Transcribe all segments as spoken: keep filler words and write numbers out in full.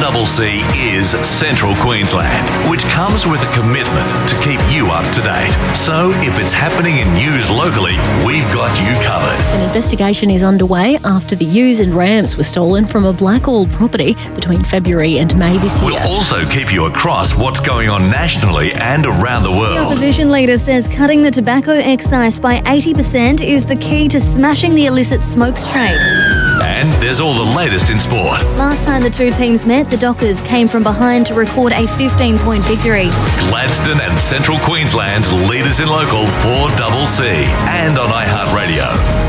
C C is Central Queensland, which comes with a commitment to keep you up to date. So if it's happening in news locally, we've got you covered. An investigation is underway after the ewes and rams were stolen from a Blackall property between February and May this year. We'll also keep you across what's going on nationally and around the The world. opposition leader says cutting the tobacco excise by eighty percent is the key to smashing the illicit smokes trade. And there's all the latest in sport. Last time the two teams met, the Dockers came from behind to record a fifteen-point victory. Gladstone and Central Queensland's leaders in local four C C and on iHeartRadio.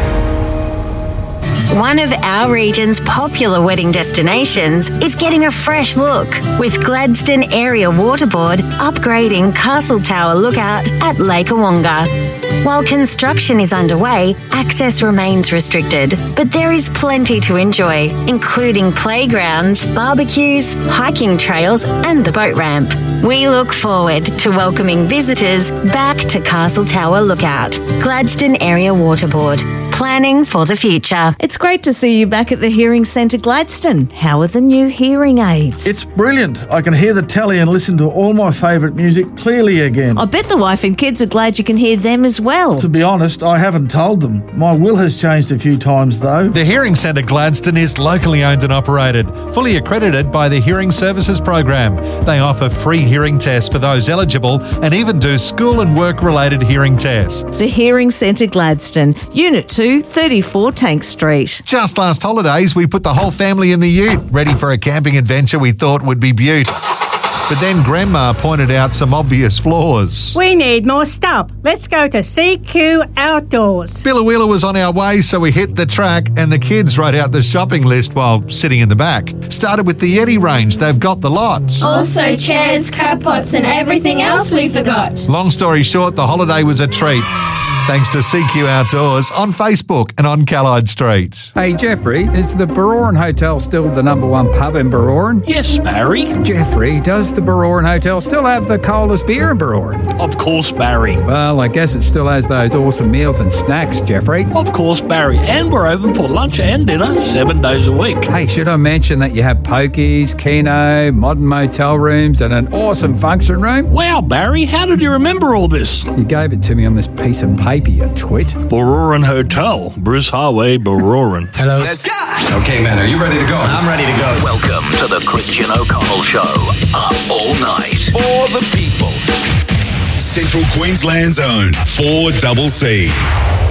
One of our region's popular wedding destinations is getting a fresh look with Gladstone Area Waterboard upgrading Castle Tower Lookout at Lake Awonga. While construction is underway, access remains restricted, but there is plenty to enjoy, including playgrounds, barbecues, hiking trails and the boat ramp. We look forward to welcoming visitors back to Castle Tower Lookout. Gladstone Area Waterboard. Planning for the future. It's great to see you back at the Hearing Centre Gladstone. How are the new hearing aids? It's brilliant. I can hear the telly and listen to all my favourite music clearly again. I bet the wife and kids are glad you can hear them as well. To be honest, I haven't told them. My will has changed a few times though. The Hearing Centre Gladstone is locally owned and operated, fully accredited by the Hearing Services Program. They offer free hearing tests for those eligible and even do school and work-related hearing tests. The Hearing Centre Gladstone, Unit two, thirty-four Tank Street. Just last holidays, we put the whole family in the ute, ready for a camping adventure we thought would be beaut. But then Grandma pointed out some obvious flaws. We need more stuff. Let's go to C Q Outdoors. Billawheeler was on our way, so we hit the track and the kids wrote out the shopping list while sitting in the back. Started with the Yeti range. They've got the lots. Also chairs, crab pots and everything else we forgot. Long story short, the holiday was a treat. Thanks to C Q Outdoors on Facebook and on Callide Street. Hey, Jeffrey, is the Baroran Hotel still the number one pub in Baroran? Yes, Barry. Jeffrey, does the Baroran Hotel still have the coldest beer in Baroran? Of course, Barry. Well, I guess it still has those awesome meals and snacks, Jeffrey. Of course, Barry. And we're open for lunch and dinner seven days a week. Hey, should I mention that you have pokies, keno, modern motel rooms and an awesome function room? Wow, Barry, how did you remember all this? You gave it to me on this piece of paper, you twit. Baroran Hotel, Bruce Highway, Baroran. Hello. Let's go. Okay, man, are you ready to go? I'm ready to go. Welcome to the Christian O'Connell Show. Up all night. For the people. Central Queensland's own four C C.